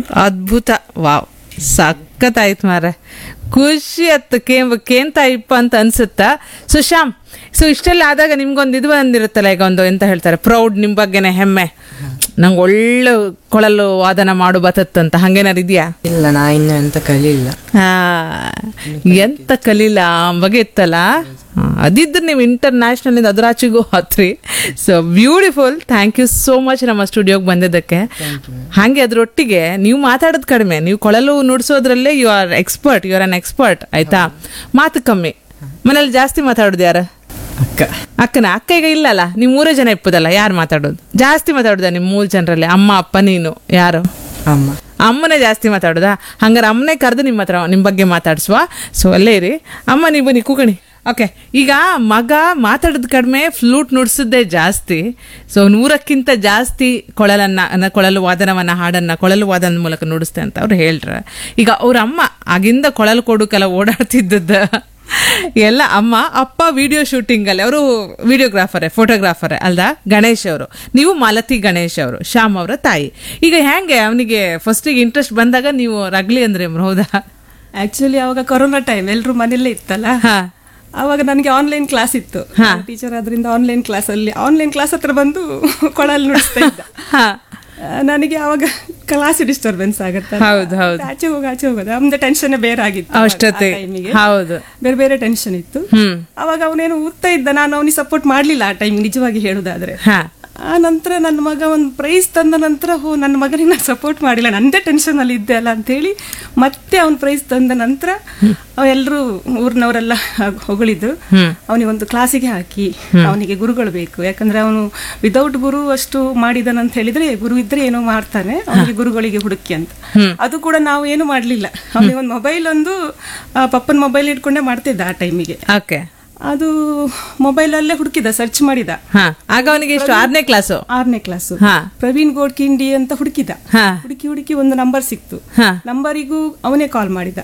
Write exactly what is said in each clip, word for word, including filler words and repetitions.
ಅದ್ಭುತ. ವಾವ್, ಸಖತ್ತಾಯ್ತು ಮಾರೆ, ಖುಷಿ ಆಯ್ತು. ಕೇಂಬ ಕೇಂತ ಇಪ್ಪ ಅಂತ ಅನ್ಸುತ್ತಾ. ಸೊ ಶ್ಯಾಮ್, ಸೊ ಇಷ್ಟೆಲ್ಲ ಆದಾಗ ನಿಮ್ಗೊಂದು ಇದು ಬಂದಿರುತ್ತಲ್ಲ, ಈಗ ಒಂದು ಎಂತ ಹೇಳ್ತಾರೆ, ಪ್ರೌಡ್, ನಿಮ್ ಬಗ್ಗೆನೆ ಹೆಮ್ಮೆ, ನಂಗೆ ಒಳ್ಳೆ ಕೊಳಲು ವಾದನ ಮಾಡು ಬತ್ತಂತ, ಹಂಗೇನಾರು ಇದೆಯಾ? ಇಲ್ಲ, ನಾ ಇನ್ನು ಎಂತ ಕಲಿಲ್ಲ. ಹಾ, ಎಂತ ಕಲೀಲ ಬಗ್ಗೆ ಇತ್ತಲ್ಲ, ಅದಿದ್ರೆ ನೀವು ಇಂಟರ್ನ್ಯಾಷನಲ್ ಇಂದ ಅದರಾಚೆಗೂ ಹತ್ರಿ. So beautiful, thank you so much ನಮ್ಮ ಸ್ಟುಡಿಯೋಗೆ ಬಂದಿದ್ದಕ್ಕೆ. ಹಾಗೆ ಅದ್ರೊಟ್ಟಿಗೆ ನೀವು ಮಾತಾಡೋದು ಕಡಿಮೆ, ನೀವು ಕೊಳಲು ನುಡ್ಸೋದ್ರಲ್ಲೇ you are expert, you are an expert ಆಯ್ತಾ. ಮಾತು ಕಮ್ಮಿ, ಮನೇಲಿ ಜಾಸ್ತಿ ಮಾತಾಡೋದು ಯಾರು? ಅಕ್ಕ. ಅಕ್ಕನ ಅಕ್ಕ ಈಗ ಇಲ್ಲಲ್ಲ, ನೀವು ಮೂರೇ ಜನ ಇಪ್ಪದಲ್ಲ, ಯಾರು ಮಾತಾಡೋದು ಜಾಸ್ತಿ? ಮಾತಾಡೋದ ನಿಮ್ಮ ಮೂರು ಜನರಲ್ಲಿ? ಅಮ್ಮ, ಅಪ್ಪ, ನೀನು, ಯಾರು? ಅಮ್ಮ. ಅಮ್ಮನೇ ಜಾಸ್ತಿ ಮಾತಾಡೋದಾ? ಹಂಗಾರೆ ಅಮ್ಮನೇ ಕರೆದು ನಿಮ್ಮ ಹತ್ರ ನಿಮ್ಮ ಬಗ್ಗೆ ಮಾತಾಡ್ಸುವ. ಸೊ ಅಲ್ಲೇ ಇರಿ ಅಮ್ಮ, ನೀವು ಬನ್ನಿ ಕೂಕಣಿ. ಓಕೆ, ಈಗ ಮಗ ಮಾತಾಡೋದು ಕಡಿಮೆ, ಫ್ಲೂಟ್ ನುಡ್ಸೋದೇ ಜಾಸ್ತಿ. ಸೊ ನೂರಕ್ಕಿಂತ ಜಾಸ್ತಿ ಕೊಳಲನ್ನ, ಕೊಳಲು ವಾದನವನ್ನ, ಹಾಡನ್ನ ಕೊಳಲು ವಾದನದ ಮೂಲಕ ನುಡಿಸ್ತೆ ಅಂತ ಅವ್ರು ಹೇಳ್ರ. ಈಗ ಅವ್ರ ಅಮ್ಮ ಆಗಿಂದ ಕೊಳಲು ಕೊಡುಕೆಲ್ಲ ಓಡಾಡ್ತಿದ್ದದ ಎಲ್ಲ ಅಮ್ಮ. ಅಪ್ಪ ವಿಡಿಯೋ ಶೂಟಿಂಗ್ ಅಲ್ಲಿ, ಅವರು ವಿಡಿಯೋಗ್ರಾಫರೇ, ಫೋಟೋಗ್ರಾಫರೇ ಅಲ್ದಾ? ಗಣೇಶ್ ಅವರು, ನೀವು ಮಾಲತಿ ಗಣೇಶ್ ಅವರು, ಶ್ಯಾಮ್ ಅವರ ತಾಯಿ. ಈಗ ಹೆಂಗೆ ಅವನಿಗೆ ಫಸ್ಟಿಗೆ ಇಂಟ್ರೆಸ್ಟ್ ಬಂದಾಗ ನೀವು ರಗ್ಲಿ ಅಂದ್ರೆ ಹೌದಾ? ಆಕ್ಚುಲಿ ಅವಾಗ ಕೊರೋನಾ ಟೈಮ್, ಎಲ್ರು ಮನೆಯಲ್ಲೇ ಇತ್ತಲ್ಲ, ಅವಾಗ ನನಗೆ ಆನ್ಲೈನ್ ಕ್ಲಾಸ್ ಇತ್ತು. ಟೀಚರ್ ಆದ್ರಿಂದ ಆನ್ಲೈನ್ ಕ್ಲಾಸ್ ಅಲ್ಲಿ ಆನ್ಲೈನ್ ಕ್ಲಾಸ್ ಹತ್ರ ಬಂದು ಕೊಳಲ್ ನುಡಿಸ್ತಾ ಇದ್ದ. ನನಗೆ ಅವಾಗ ಕ್ಲಾಸ್ ಡಿಸ್ಟರ್ಬೆನ್ಸ್ ಆಗುತ್ತೆ, ಆಚೆ ಹೋಗ ಆಚೆ ಹೋಗೋದು, ನಮ್ದು ಟೆನ್ಷನ್ ಬೇರೆ ಆಗಿತ್ತು ಟೈಮಿಗೆ, ಬೇರೆ ಬೇರೆ ಟೆನ್ಷನ್ ಇತ್ತು. ಅವಾಗ ಅವನೇನು ಓದ್ತಾ ಇದ್ದ, ನಾನು ಅವನಿಗೆ ಸಪೋರ್ಟ್ ಮಾಡ್ಲಿಲ್ಲ ಆ ಟೈಮ್, ನಿಜವಾಗಿ ಹೇಳುದಾದ್ರೆ. ಆ ನಂತರ ನನ್ನ ಮಗ ಒಂದು ಪ್ರೈಸ್ ತಂದ ನಂತರ, ಹೋ ನನ್ನ ಮಗನಿಗೆ ನಾನು ಸಪೋರ್ಟ್ ಮಾಡಿಲ್ಲ, ನಂದೇ ಟೆನ್ಷನ್ ಅಲ್ಲಿ ಇದ್ದೆ ಅಲ್ಲ ಅಂತೇಳಿ ಮತ್ತೆ ಅವ್ನ ಪ್ರೈಸ್ ತಂದ ನಂತರ ಎಲ್ಲರೂ ಊರಿನವರೆಲ್ಲ ಹೊಗಳಿದ್ರು. ಅವನಿಗೆ ಒಂದು ಕ್ಲಾಸಿಗೆ ಹಾಕಿ, ಅವನಿಗೆ ಗುರುಗಳು ಬೇಕು, ಯಾಕಂದ್ರೆ ಅವನು ವಿದೌಟ್ ಗುರು ಅಷ್ಟು ಮಾಡಿದನಂತ ಹೇಳಿದ್ರೆ, ಗುರು ಇದ್ರೆ ಏನೋ ಮಾಡ್ತಾನೆ, ಅವನಿಗೆ ಗುರುಗಳಿಗೆ ಹುಡುಕಿ ಅಂತ. ಅದು ಕೂಡ ನಾವು ಏನು ಮಾಡ್ಲಿಲ್ಲ. ಅವನಿಗೆ ಒಂದು ಮೊಬೈಲ್, ಒಂದು ಪಪ್ಪನ ಮೊಬೈಲ್ ಇಟ್ಕೊಂಡೇ ಮಾಡ್ತಿದ್ದ ಆ ಟೈಮಿಗೆ. ಅದು ಮೊಬೈಲ್ ಅಲ್ಲೇ ಹುಡುಕಿದ, ಸರ್ಚ್ ಮಾಡಿದ. ಆಗ ಅವನಿಗೆ ಎಷ್ಟು? ಆರನೇ ಕ್ಲಾಸು ಆರನೇ ಕ್ಲಾಸು ಪ್ರವೀಣ್ ಗೋಡ್ಕಿಂಡಿ ಅಂತ ಹುಡುಕಿದ. ಹುಡುಕಿ ಹುಡುಕಿ ಒಂದು ನಂಬರ್ ಸಿಕ್ತು. ನಂಬರಿಗೂ ಅವನೇ ಕಾಲ್ ಮಾಡಿದ.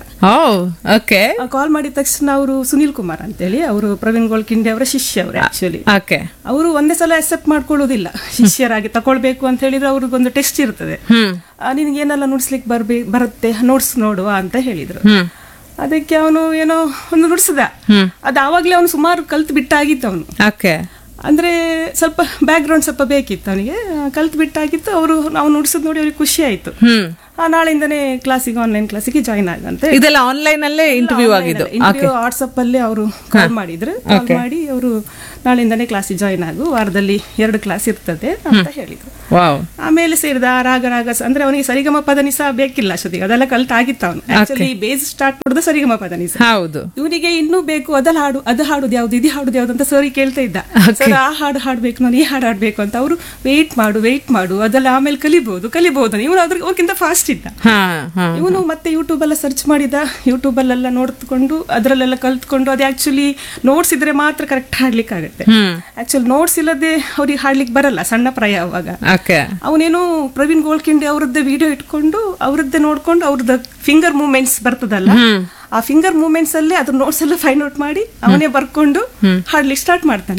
ಕಾಲ್ ಮಾಡಿದ ತಕ್ಷಣ ಅವರು ಸುನೀಲ್ ಕುಮಾರ್ ಅಂತೇಳಿ, ಅವರು ಪ್ರವೀಣ್ ಗೋಡ್ಕಿಂಡಿ ಅವರ ಶಿಷ್ಯ ಅವರು. ಆಕ್ಚುಲಿ ಅವರು ಒಂದೇ ಸಲ ಅಕ್ಸೆಪ್ಟ್ ಮಾಡ್ಕೊಳ್ಳೋದಿಲ್ಲ, ಶಿಷ್ಯರಾಗಿ ತಕೊಳ್ಬೇಕು ಅಂತ ಹೇಳಿದ್ರೆ ಅವ್ರಿಗೊಂದು ಟೆಸ್ಟ್ ಇರ್ತದೆ. ನಿನ್ಗೆ ಏನೆಲ್ಲ ನುಡ್ಸ್ಲಿಕ್ಕೆ ಬರ್ಬೇ ಬರುತ್ತೆ ನೋಟ್ಸ್ ನೋಡುವ ಅಂತ ಹೇಳಿದ್ರು. ಅದಕ್ಕೆ ಅವನು ಏನೋ ಒಂದು ನುಡ್ಸದ. ಅದು ಆವಾಗ್ಲೇ ಅವನು ಸುಮಾರು ಕಲ್ತ್ ಬಿಟ್ಟಾಗಿತ್ತು ಅವನು. ಅಂದ್ರೆ ಸ್ವಲ್ಪ ಬ್ಯಾಕ್ ಗ್ರೌಂಡ್ ಸ್ವಲ್ಪ ಬೇಕಿತ್ತು ಅವನಿಗೆ, ಕಲ್ತ್ ಬಿಟ್ಟಾಗಿತ್ತು. ಅವರು ನಾವು ನುಡ್ಸದ್ ನೋಡಿ ಅವ್ರಿಗೆ ಖುಷಿ ಆಯ್ತು. ನಾಳೆಯಿಂದನೇ ಕ್ಲಾಸಿಗೆ, ಆನ್ಲೈನ್ ಕ್ಲಾಸಿಗೆ ಜಾಯ್ನ್ ಆಗಂತೆ. ಇದೆಲ್ಲ ಆನ್ಲೈನ್ ಅಲ್ಲೇ ಇಂಟರ್ವ್ಯೂ ಆಗಿದ್ದು. ವಾಟ್ಸಪ್ ಅಲ್ಲಿ ಅವರು ಕಾಲ್ ಮಾಡಿದ್ರು. ಕಾಲ್ ಮಾಡಿ ಅವರು ನಾಳೆಯಿಂದನೇ ಕ್ಲಾಸಿಗೆ ಜಾಯ್ನ್ ಆಗು, ವಾರದಲ್ಲಿ ಎರಡು ಕ್ಲಾಸ್ ಇರ್ತದೆ ಅಂತ ಹೇಳಿದ್ರು. ಆಮೇಲೆ ಸೇರಿದ ರಾಗ ರಾಗ ಅಂದ್ರೆ ಅವನಿಗೆ ಸರಿಗಮ ಪದನಿಸ ಬೇಕಿಲ್ಲ ಅಷ್ಟೊತ್ತಿಗೆ, ಅದೆಲ್ಲ ಕಲ್ತ್ ಆಗಿತ್ತು ಅವನು. ಆಕ್ಚುಲಿ ಬೇಸ್ ಸ್ಟಾರ್ಟ್ ಮಾಡಿದ ಸರಿಗಮ ಪದನಿಸ. ಹೌದು, ಇವನಿಗೆ ಇನ್ನೂ ಬೇಕು, ಅದಲ್ಲ ಹಾಡು, ಅದು ಹಾಡುದು ಯಾವ್ದು, ಇದು ಹಾಡುದು ಯಾವ್ದು ಅಂತ ಸರಿ ಕೇಳ್ತಾ ಇದ್ದ. ಸರ್ ಆ ಹಾಡು ಹಾಡ್ಬೇಕು, ನಾನು ಈ ಹಾಡು ಹಾಡ್ಬೇಕು ಅಂತ. ಅವರು ವೆಯ್ಟ್ ಮಾಡು ವೆಯ್ಟ್ ಮಾಡು, ಅದೆಲ್ಲ ಆಮೇಲೆ ಕಲಿಬಹುದು ಕಲಿಬಹುದು. ಇವನು ಅದ್ರ ಅವ್ರಿಗಿಂತ ಫಾಸ್ಟ್ ಇದ್ದ. ಇವನು ಮತ್ತೆ ಯೂಟ್ಯೂಬ್ ಎಲ್ಲ ಸರ್ಚ್ ಮಾಡಿದ, ಯೂಟ್ಯೂಬ್ ಅಲ್ಲೆಲ್ಲ ನೋಡ್ಕೊಂಡು ಅದ್ರಲ್ಲೆಲ್ಲ ಕಲ್ತ್ಕೊಂಡು, ಅದು ಆಕ್ಚುಲಿ ನೋಟ್ಸ್ ಇದ್ರೆ ಮಾತ್ರ ಕರೆಕ್ಟ್ ಹಾಡ್ಲಿಕ್ಕೆ ಆಗುತ್ತೆ. ಆಕ್ಚುಲಿ ನೋಟ್ಸ್ ಇಲ್ಲದೆ ಅವ್ರಿಗೆ ಹಾಡ್ಲಿಕ್ಕೆ ಬರಲ್ಲ, ಸಣ್ಣ ಪ್ರಾಯ ಅವಾಗ. ಅವನೇನು ಪ್ರವೀಣ್ ಗೋಲ್ಕಿಂಡಿ ಅವರದ್ದೇ ವಿಡಿಯೋ ಇಟ್ಕೊಂಡು, ಅವರದ್ದೇ ನೋಡ್ಕೊಂಡು, ಅವ್ರದ್ದು ಫಿಂಗರ್ ಮೂವ್ಮೆಂಟ್ಸ್ ಬರ್ತದಲ್ಲ, ಆ ಫಿಂಗರ್ ಮೂವ್ಮೆಂಟ್ಸ್ ಅಲ್ಲೇ ಅದ್ರ ನೋಟ್ಸ್ ಎಲ್ಲ ಫೈಂಡ್ ಔಟ್ ಮಾಡಿ ಅವನೇ ಬರ್ಕೊಂಡು ಹಾಡ್ಲಿಕ್ಕೆ ಸ್ಟಾರ್ಟ್ ಮಾಡ್ತಾನೆ.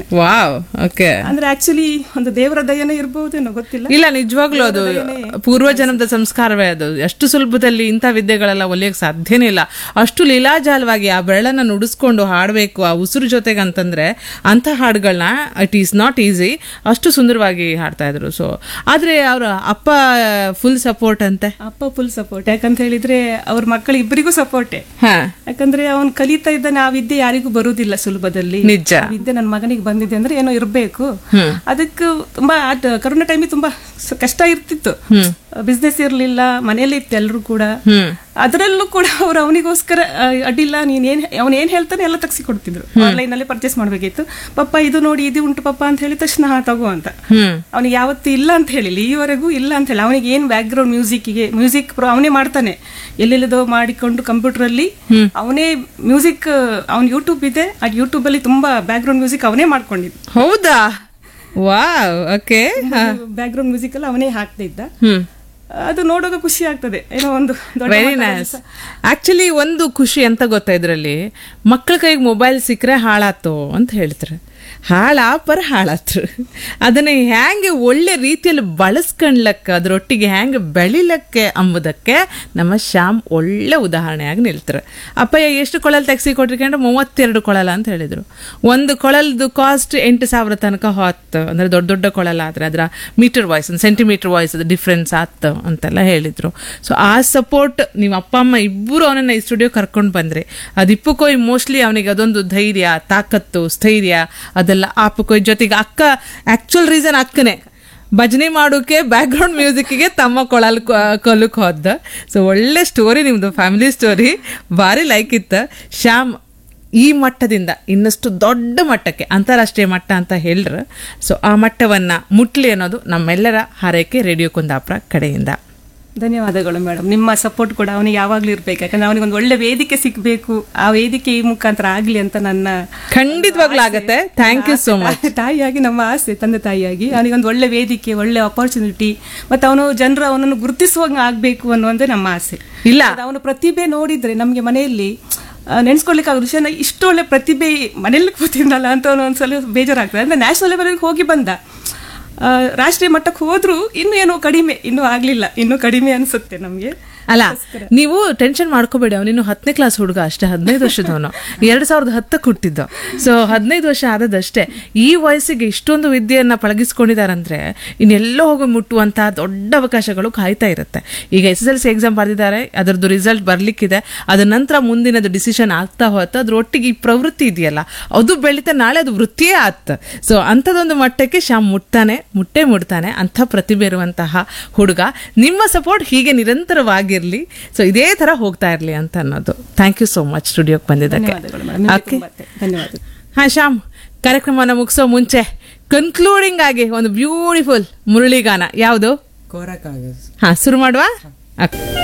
ಅಂದ್ರೆ ಆಕ್ಚುಲಿ ಒಂದು ದೇವರ ದಯನೇ ಇರಬಹುದೇನೋ ಗೊತ್ತಿಲ್ಲ. ಇಲ್ಲ, ನಿಜವಾಗ್ಲೂ ಅದು ಪೂರ್ವ ಜನ್ಮದ ಸಂಸ್ಕಾರವೇ ಅದು. ಎಷ್ಟು ಸುಲಭದಲ್ಲಿ ಇಂಥ ವಿದ್ಯೆಗಳೆಲ್ಲ ಒಲಿಯಕ್ ಸಾಧ್ಯನೇ ಇಲ್ಲ. ಅಷ್ಟು ಲೀಲಾಜಾಲವಾಗಿ ಆ ಬೆರಳನ್ನ ನುಡಿಸ್ಕೊಂಡು ಹಾಡ್ಬೇಕು ಆ ಉಸಿರು ಜೊತೆಗೆ ಅಂತಂದ್ರೆ, ಅಂತ ಹಾಡುಗಳನ್ನ ಇಟ್ ಈಸ್ ನಾಟ್ ಈಸಿ. ಅಷ್ಟು ಸುಂದರವಾಗಿ ಹಾಡ್ತಾ ಇದ್ರು. ಸೊ ಆದ್ರೆ ಅವ್ರ ಅಪ್ಪ ಫುಲ್ ಸಪೋರ್ಟ್ ಅಂತೆ. ಅಪ್ಪ ಫುಲ್ ಸಪೋರ್ಟ್, ಯಾಕಂತ ಹೇಳಿದ್ರೆ ಅವ್ರ ಮಕ್ಕಳು ಇಬ್ಬರಿಗೂ ಸಪೋರ್ಟೇ. ಯಾಕಂದ್ರೆ ಅವ್ನು ಕಲಿತಾ ಇದ್ದಾನೆ, ಆ ವಿದ್ಯೆ ಯಾರಿಗೂ ಬರುವುದಿಲ್ಲ ಸುಲಭದಲ್ಲಿ. ನಿಜ, ವಿದ್ಯೆ ನನ್ನ ಮಗನಿಗೆ ಬಂದಿದೆ ಅಂದ್ರೆ ಏನೋ ಇರ್ಬೇಕು. ಅದಕ್ಕೆ ತುಂಬಾ ಕರೋನಾ ಟೈಮಿಗೆ ತುಂಬಾ ಕಷ್ಟ ಇರ್ತಿತ್ತು. ಬಿಸ್ನೆಸ್ ಇರ್ಲಿಲ್ಲ, ಮನೆಯಲ್ಲಿ ಇತ್ತು ಎಲ್ರು ಕೂಡ. ಅದರಲ್ಲೂ ಕೂಡ ಅವ್ರು ಅವನಿಗೋಸ್ಕರ ಅಡ್ಡಿಲ್ಲ, ನೀನ್ ಏನ್ ಅವ್ನ ಏನ್ ಹೇಳ್ತಾನೆ ಎಲ್ಲ ತಗ್ಸಿ ಕೊಡ್ತಿದ್ರು. ಆನ್ಲೈನ್ ಅಲ್ಲಿ ಪರ್ಚೇಸ್ ಮಾಡ್ಬೇಕಿತ್ತು. ಪಪ್ಪ ಇದು ನೋಡಿ, ಇದು ಉಂಟು ಪಪ್ಪ ಅಂತ ಹೇಳಿದ ತಕ್ಷಣ ಹಾ ತಗೋ ಅಂತ. ಅವನಿಗೆ ಯಾವತ್ತು ಇಲ್ಲ ಅಂತ ಹೇಳಿಲ್ಲ, ಈವರೆಗೂ ಇಲ್ಲ ಅಂತ ಹೇಳಿ. ಅವನಿಗೆ ಏನ್ ಬ್ಯಾಕ್ ಗ್ರೌಂಡ್ ಮ್ಯೂಸಿಕ್ಗೆ ಮ್ಯೂಸಿಕ್ ಅವನೇ ಮಾಡ್ತಾನೆ, ಎಲ್ಲೆಲ್ಲದೋ ಮಾಡಿಕೊಂಡು ಕಂಪ್ಯೂಟರ್ ಅಲ್ಲಿ ಅವನೇ ಮ್ಯೂಸಿಕ್. ಅವ್ನ್ ಯೂಟ್ಯೂಬ್ ಇದೆ, ಆ ಯೂಟ್ಯೂಬ್ ಅಲ್ಲಿ ತುಂಬಾ ಬ್ಯಾಕ್ ಗ್ರೌಂಡ್ ಮ್ಯೂಸಿಕ್ ಅವನೇ ಮಾಡ್ಕೊಂಡಿದ್ದು. ಹೌದಾ? Wow, okay. Back ground music ಎಲ್ಲ ಅವನೇ ಹಾಕ್ತಾ ಇದ್ದ. ಅದು ನೋಡುವಾಗ ಖುಷಿ ಆಗ್ತದೆ, ಏನೋ ಒಂದು. Very nice. ಆಕ್ಚುಲಿ ಒಂದು ಖುಷಿ ಅಂತ ಗೊತ್ತಾ ಇದ್ರಲ್ಲಿ, ಮಕ್ಕಳ ಕೈಗೆ ಮೊಬೈಲ್ ಸಿಕ್ಕರೆ ಹಾಳಾತು ಅಂತ ಹೇಳ್ತಾರೆ. ಹಾಳಾಪರ ಹಾಳಾತ್ರು ಅದನ್ನ ಹ್ಯಾಂಗೆ ಒಳ್ಳೆ ರೀತಿಯಲ್ಲಿ ಬಳಸ್ಕೊಂಡ್ಲಕ್ಕ ಅದರೊಟ್ಟಿಗೆ ಹ್ಯಾಂಗೆ ಬೆಳಿಲಕ್ಕೆ ಅಂಬುದಕ್ಕೆ ನಮ್ಮ ಶ್ಯಾಮ್ ಒಳ್ಳೆ ಉದಾಹರಣೆಯಾಗಿ ನಿಲ್ತಾರೆ. ಅಪ್ಪಯ್ಯ ಎಷ್ಟು ಕೊಳಲ್ ತೆಗ್ಸಿ ಕೊಟ್ಟಿರ್ಕೊಂಡ್ರೆ ಮೂವತ್ತೆರಡು ಕೊಳಲ ಅಂತ ಹೇಳಿದ್ರು. ಒಂದು ಕೊಳಲ್ದು ಕಾಸ್ಟ್ ಎಂಟು ಸಾವಿರ ತನಕ ಹೊತ್ತು, ಅಂದ್ರೆ ದೊಡ್ಡ ದೊಡ್ಡ ಕೊಳಲ ಆದ್ರೆ ಅದರ ಮೀಟರ್ ವಾಯ್ಸ್ ಒಂದು ಸೆಂಟಿಮೀಟರ್ ವಾಯ್ಸ್ ಅದು ಡಿಫ್ರೆನ್ಸ್ ಆತು ಅಂತೆಲ್ಲ ಹೇಳಿದ್ರು. ಸೊ ಆ ಸಪೋರ್ಟ್ ನೀವು ಅಪ್ಪ ಅಮ್ಮ ಇಬ್ಬರು ಅವನನ್ನ ಈ ಸ್ಟುಡಿಯೋ ಕರ್ಕೊಂಡು ಬಂದ್ರಿ. ಅದಿಪ್ಪಕ್ಕೋಯ್ ಮೋಸ್ಟ್ಲಿ ಅವನಿಗೆ ಅದೊಂದು ಧೈರ್ಯ, ತಾಕತ್ತು, ಸ್ಥೈರ್ಯ ಅದೆಲ್ಲ ಆಪಕ್ಕೋಯ್. ಜೊತೆಗೆ ಅಕ್ಕ ಆಕ್ಚುಲ್ ರೀಸನ್ ಅಕ್ಕನೇ ಭಜನೆ ಮಾಡೋಕೆ ಬ್ಯಾಕ್ ಗ್ರೌಂಡ್ ಮ್ಯೂಸಿಕ್ಗೆ ತಮ್ಮ ಕೊಳಲ್ ಕೊಲಕ್ ಹೋದ. ಸೊ ಒಳ್ಳೆ ಸ್ಟೋರಿ ನಿಮ್ದು, ಫ್ಯಾಮಿಲಿ ಸ್ಟೋರಿ ಭಾರಿ ಲೈಕ್ ಇತ್ತು. ಶ್ಯಾಮ್ ಈ ಮಟ್ಟದಿಂದ ಇನ್ನಷ್ಟು ದೊಡ್ಡ ಮಟ್ಟಕ್ಕೆ, ಅಂತಾರಾಷ್ಟ್ರೀಯ ಮಟ್ಟ ಅಂತ ಹೇಳ್ರ, ಸೊ ಆ ಮಟ್ಟವನ್ನ ಮುಟ್ಲಿ ಅನ್ನೋದು ನಮ್ಮೆಲ್ಲರ ಹಾರೈಕೆ ರೇಡಿಯೋ ಕುಂದಾಪುರ ಕಡೆಯಿಂದ. ಧನ್ಯವಾದಗಳು ಮೇಡಮ್. ನಿಮ್ಮ ಸಪೋರ್ಟ್ ಕೂಡ ಅವನಿಗೆ ಯಾವಾಗ್ಲೂ ಇರ್ಬೇಕು, ಯಾಕಂದ್ರೆ ಅವನಿಗೆ ಒಂದು ಒಳ್ಳೆ ವೇದಿಕೆ ಸಿಗ್ಬೇಕು, ಆ ವೇದಿಕೆ ಈ ಮುಖಾಂತರ ಆಗ್ಲಿ ಅಂತ ನನ್ನ ಖಂಡಿತವಾಗ್ಲೂ ಆಗತ್ತೆ. Thank you so much. ತಾಯಿಯಾಗಿ ನಮ್ಮ ಆಸೆ, ತಂದೆ ತಾಯಿಯಾಗಿ ಅವನಿಗೊಂದು ಒಳ್ಳೆ ವೇದಿಕೆ, ಒಳ್ಳೆ ಅಪರ್ಚುನಿಟಿ, ಮತ್ತೆ ಅವನು ಜನರು ಅವನನ್ನು ಗುರುತಿಸುವಂಗ ಆಗ್ಬೇಕು ಅನ್ನುವಂದೇ ನಮ್ಮ ಆಸೆ. ಇಲ್ಲ, ಅವನ ಪ್ರತಿಭೆ ನೋಡಿದ್ರೆ ನಮ್ಗೆ ಮನೆಯಲ್ಲಿ ನೆನ್ಸ್ಕೊಳ್ಲಿಕ್ಕೆ ಆಗ ವಿಷಯ, ಇಷ್ಟು ಒಳ್ಳೆ ಪ್ರತಿಭೆ ಮನೇಲಿ ಕೂತಿದ್ನಲ್ಲ ಅಂತ ಒಂದ್ಸಲ ಬೇಜಾರಾಗ್ತದೆ. ಅಂದ್ರೆ ನ್ಯಾಷನಲ್ ಲೆವೆಲ್ಗೆ ಹೋಗಿ ಬಂದ, ರಾಷ್ಟ್ರೀಯ ಮಟ್ಟಕ್ಕೆ ಹೋದ್ರು ಇನ್ನು ಏನೋ ಕಡಿಮೆ, ಇನ್ನೂ ಆಗ್ಲಿಲ್ಲ, ಇನ್ನೂ ಕಡಿಮೆ ಅನ್ಸುತ್ತೆ ನಮ್ಗೆ. ಅಲ್ಲ, ನೀವು ಟೆನ್ಷನ್ ಮಾಡ್ಕೋಬೇಡಿ, ಅವನಿನ್ನು ಹತ್ತನೇ ಕ್ಲಾಸ್ ಹುಡುಗ ಅಷ್ಟೇ, ಹದಿನೈದು ವರ್ಷದವನು, ಎರಡ್ ಸಾವಿರದ ಹತ್ತಕ್ಕೆ ಹುಟ್ಟಿದ್ದು. ಸೊ ಹದಿನೈದು ವರ್ಷ ಆದದಷ್ಟೇ. ಈ ವಯಸ್ಸಿಗೆ ಇಷ್ಟೊಂದು ವಿದ್ಯೆಯನ್ನ ಪಳಗಿಸ್ಕೊಂಡಿದಾರಂದ್ರೆ ಇನ್ನೆಲ್ಲೋ ಹೋಗಿ ಮುಟ್ಟುವಂತಹ ದೊಡ್ಡ ಅವಕಾಶಗಳು ಕಾಯ್ತಾ ಇರುತ್ತೆ. ಈಗ S S L C exam ಬರೆದಿದ್ದಾರೆ, ಅದರದ್ದು ರಿಸಲ್ಟ್ ಬರ್ಲಿಕ್ಕಿದೆ, ಅದ ನಂತರ ಮುಂದಿನದು ಡಿಸಿಷನ್ ಆಗ್ತಾ ಹೋಗುತ್ತೆ. ಅದ್ರೊಟ್ಟಿಗೆ ಈ ಪ್ರವೃತ್ತಿ ಇದೆಯಲ್ಲ ಅದು ಬೆಳೀತಾ ನಾಳೆ ಅದು ವೃತ್ತಿಯೇ ಆತ. ಸೊ ಅಂಥದ್ದೊಂದು ಮಟ್ಟಕ್ಕೆ ಶ್ಯಾಮ್ ಮುಟ್ತಾನೆ, ಮುಟ್ಟೆ ಮುಟ್ತಾನೆ. ಅಂಥ ಪ್ರತಿಭೆ ಇರುವಂತಹ ಹುಡುಗ. ನಿಮ್ಮ ಸಪೋರ್ಟ್ ಹೀಗೆ ನಿರಂತರವಾಗಿ ಇರ್ಲಿ, ಸೊ ಇದೇ ತರ ಹೋಗ್ತಾ ಇರ್ಲಿ ಅಂತ ಅನ್ನೋದು. ಥ್ಯಾಂಕ್ ಯು ಸೋ ಮಚ್ ಸ್ಟುಡಿಯೋಗೆ ಬಂದಿದ್ದಕ್ಕೆ. ಧನ್ಯವಾದ. ಹಾ ಶ್ಯಾಮ್, ಕಾರ್ಯಕ್ರಮನ ಮುಗಿಸೋ ಮುಂಚೆ ಕನ್ಕ್ಲೂಡಿಂಗ್ ಆಗಿ ಒಂದು ಬ್ಯೂಟಿಫುಲ್ ಮುರಳಿಗಾನ ಯಾವುದು? ಕೋರಕ್ಕಾಗ. ಹಾ, ಶುರು ಮಾಡುವ. ಓಕೆ.